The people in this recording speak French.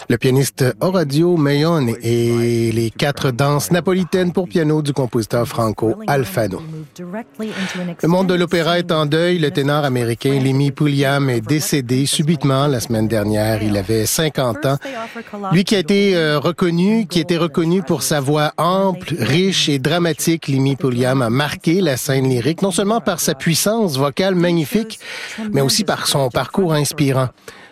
Le pianiste Orazio Maione et les 4 danses napolitaines pour piano du compositeur Franco Alfano. Le monde de l'opéra est en deuil. Le ténor américain Lemmy Pulliam est décédé subitement la semaine dernière. Il avait 50 ans. Lui qui était reconnu pour sa voix ample, riche et dramatique, Lemmy Pulliam a marqué la scène lyrique, non seulement par sa puissance vocale magnifique, mais aussi par son parcours inspirant.